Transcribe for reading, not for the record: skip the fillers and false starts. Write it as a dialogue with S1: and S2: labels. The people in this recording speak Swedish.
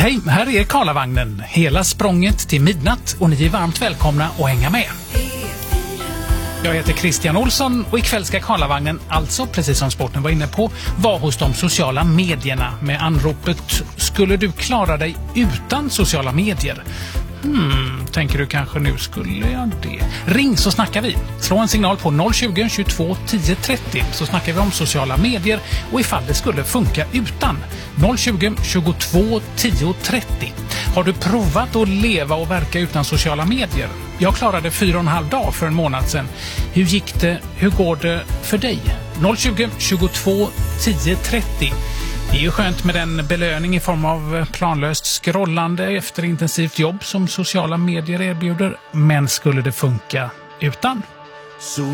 S1: Hej, här är Karlavagnen. Hela språnget till midnatt och ni är varmt välkomna att hänga med. Jag heter Christian Olsson och ikväll ska Karlavagnen, alltså precis som sporten var inne på, vara hos de sociala medierna med anropet "Skulle du klara dig utan sociala medier?" Tänker du kanske nu, skulle jag det? Ring så snackar vi. Slå en signal på 020 22 10 30 så snackar vi om sociala medier och ifall det skulle funka utan. 020 22 10 30. Har du provat att leva och verka utan sociala medier? Jag klarade 4,5 dagar för en månad sedan. Hur gick det? Hur går det för dig? 020 22 10 30. Det är ju skönt med en belöning i form av planlöst scrollande efter intensivt jobb som sociala medier erbjuder. Men skulle det funka utan?